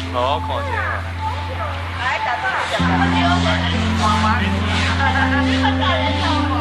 哦，看一下。 来，打到讲，我丢，妈妈，你很感人哦。